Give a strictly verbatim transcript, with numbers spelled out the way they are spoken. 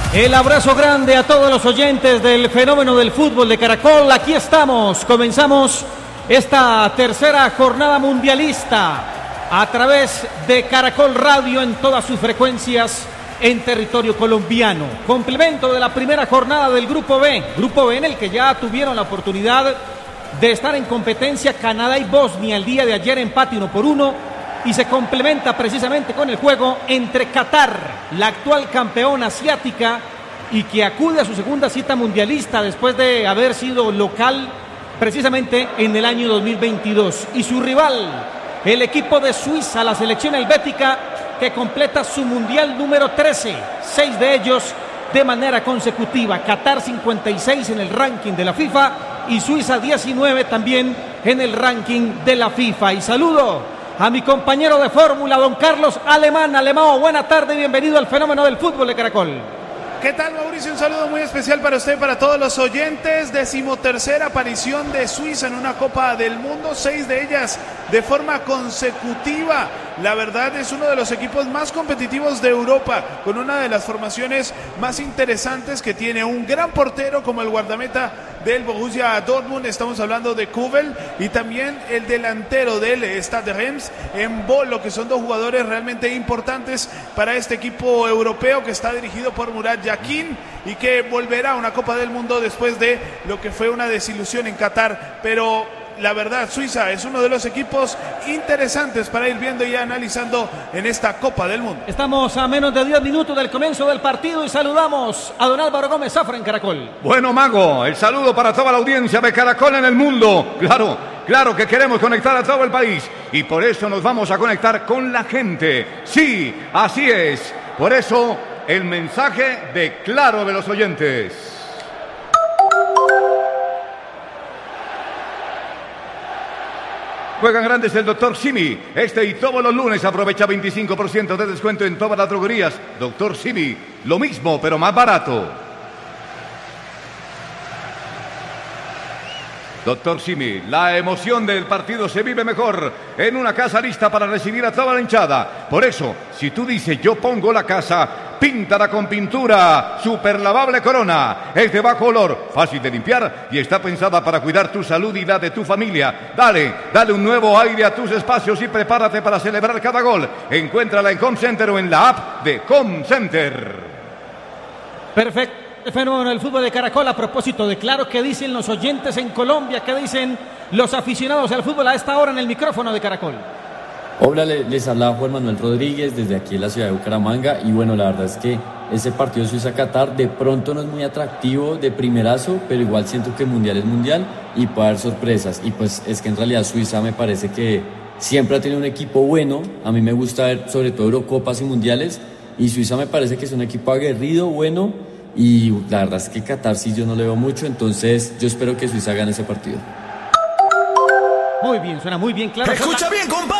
El abrazo grande a todos los oyentes del fenómeno del fútbol de Caracol. Aquí estamos, comenzamos esta tercera jornada mundialista a través de Caracol Radio en todas sus frecuencias en territorio colombiano. Complemento de la primera jornada del Grupo B, Grupo B en el que ya tuvieron la oportunidad de estar en competencia Canadá y Bosnia el día de ayer, empate uno por uno, y se complementa precisamente con el juego entre Qatar, la actual campeona asiática y que acude a su segunda cita mundialista después de haber sido local precisamente en el año dos mil veintidós, y su rival, el equipo de Suiza, la selección helvética, que completa su mundial número trece, seis de ellos de manera consecutiva. Qatar cincuenta y seis en el ranking de la FIFA y Suiza diecinueve también en el ranking de la FIFA. Y saludo a mi compañero de fórmula, don Carlos Alemán. Alemán, buena tarde y bienvenido al fenómeno del fútbol de Caracol. ¿Qué tal, Mauricio? Un saludo muy especial para usted y para todos los oyentes. Decimotercera aparición de Suiza en una Copa del Mundo, seis de ellas de forma consecutiva. La verdad es uno de los equipos más competitivos de Europa, con una de las formaciones más interesantes que tiene un gran portero como el guardameta del Borussia Dortmund, estamos hablando de Kubel, y también el delantero del Stade Reims, en Bolo, que son dos jugadores realmente importantes para este equipo europeo que está dirigido por Murat Yakin y que volverá a una Copa del Mundo después de lo que fue una desilusión en Qatar. Pero la verdad, Suiza es uno de los equipos interesantes para ir viendo y analizando en esta Copa del Mundo. Estamos a menos de diez minutos del comienzo del partido y saludamos a don Álvaro Gómez Zafra en Caracol. Bueno, Mago, el saludo para toda la audiencia de Caracol en el mundo. Claro, claro que queremos conectar a todo el país y por eso nos vamos a conectar con la gente. Sí, así es. Por eso el mensaje de Claro de los oyentes. Juegan grandes el doctor Simi. Este y todos los lunes aprovecha veinticinco por ciento de descuento en todas las droguerías. doctor Simi, lo mismo pero más barato. doctor Simi, la emoción del partido se vive mejor en una casa lista para recibir a toda la hinchada. Por eso, si tú dices yo pongo la casa, píntala con pintura super lavable Corona. Es de bajo olor, fácil de limpiar y está pensada para cuidar tu salud y la de tu familia. Dale, dale un nuevo aire a tus espacios y prepárate para celebrar cada gol. Encuéntrala en Home Center o en la app de Home Center. Perfecto. El fenómeno del fútbol de Caracol. A propósito de Claro, ¿qué dicen los oyentes en Colombia? ¿Qué dicen los aficionados al fútbol a esta hora en el micrófono de Caracol? Hola, les habla Juan Manuel Rodríguez desde aquí en la ciudad de Bucaramanga. Y bueno, la verdad es que ese partido Suiza-Qatar de pronto no es muy atractivo de primerazo, pero igual siento que mundial es mundial y puede haber sorpresas. Y pues es que en realidad Suiza me parece que siempre ha tenido un equipo bueno. A mí me gusta ver sobre todo Eurocopas y mundiales, y Suiza me parece que es un equipo aguerrido, bueno. Y la verdad es que Qatar sí yo no le veo mucho, entonces yo espero que Suiza gane ese partido. Muy bien, suena muy bien, Claro. Escucha bien, compadre.